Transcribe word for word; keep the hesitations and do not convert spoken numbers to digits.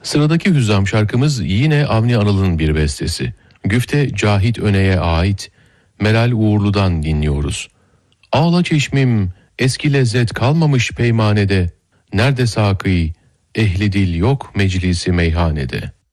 Sıradaki Hüzzam şarkımız yine Avni Anıl'ın bir bestesi. Güfte Cahit Öne'ye ait Meral Uğurlu'dan dinliyoruz. Ağla çeşmim, eski lezzet kalmamış peymanede, nerede sakî, ehli dil yok meclisi meyhanede.